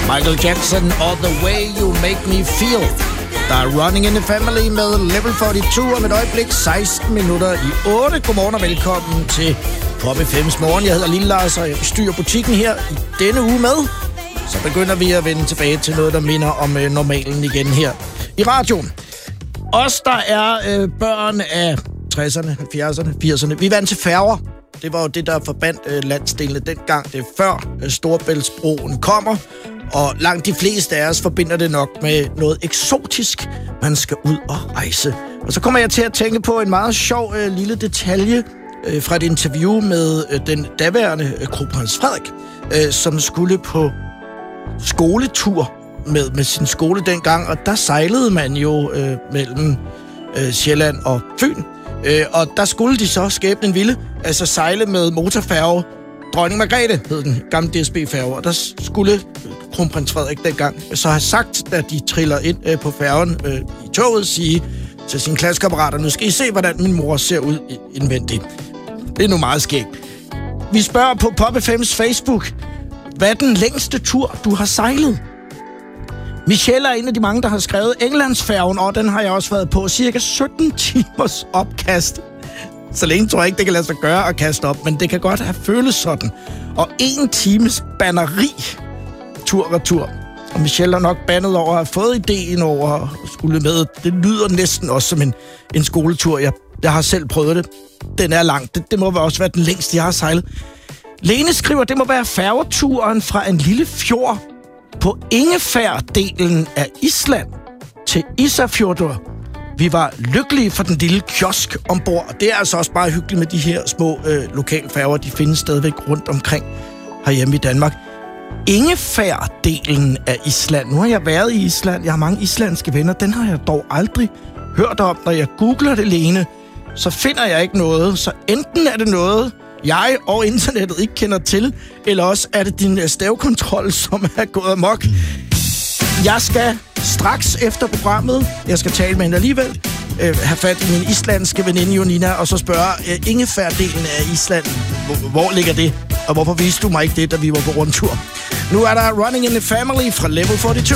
Michael Jackson og The Way You Make Me Feel. Der er Running in the Family med Level 42 om et øjeblik, 16 minutter i 8. Godmorgen og velkommen til Pop FM's morgen. Jeg hedder Lille Lars, og jeg styrer butikken her i denne uge med. Så begynder vi at vende tilbage til noget, der minder om normalen igen her i radioen. Os, der er børn af 60'erne, 70'erne, 80'erne, vi er vant til færger. Det var jo det, der forbandt landsdelene dengang. Det er før Storebæltsbroen kommer. Og langt de fleste af os forbinder det nok med noget eksotisk. Man skal ud og rejse. Og så kommer jeg til at tænke på en meget sjov lille detalje fra et interview med den daværende kronprins Frederik, som skulle på skoletur med sin skole dengang. Og der sejlede man jo mellem Sjælland og Fyn. Og der skulle de så, skæbnen ville, altså sejle med motorfærge. Dronning Margrethe hed den gamle DSB-færge, og der skulle kronprins Frederik dengang så have sagt, da de triller ind på færgen i toget, sige til sine klassekammerater, nu skal I se, hvordan min mor ser ud indvendigt. Det er nu meget skægt. Vi spørger på Pop FM's Facebook, hvad er den længste tur, du har sejlet? Michelle er en af de mange, der har skrevet Englandsfærgen, og den har jeg også været på. Cirka 17 timers opkast. Så længe tror jeg ikke, det kan lade sig gøre at kaste op, men det kan godt have føles sådan. Og 1 times banneri tur-retur. Og Michelle har nok bandet over at have fået ideen over at skulle med. Det lyder næsten også som en skoletur. Jeg har selv prøvet det. Den er lang. Det må også være den længste, jeg har sejlet. Lene skriver, det må være færgeturen fra en lille fjord på Ingefær-delen af Island til Ísafjörður. Vi var lykkelige for den lille kiosk ombord, og det er altså også bare hyggeligt med de her små lokalfærger. De findes stadigvæk rundt omkring herhjemme i Danmark. Ingefær-delen af Island. Nu har jeg været i Island. Jeg har mange islandske venner. Den har jeg dog aldrig hørt om. Når jeg googler det, Lene, så finder jeg ikke noget. Så enten er det noget, jeg og internettet ikke kender til, eller også er det din stavekontrol, som er gået amok. Jeg skal straks efter programmet, jeg skal tale med hende alligevel, have fat i min islandske veninde Jonina, og så spørge Ingefær-delen af Island, hvor ligger det? Og hvorfor viste du mig ikke det, da vi var på rundtur? Nu er der Running in the Family fra Level 42.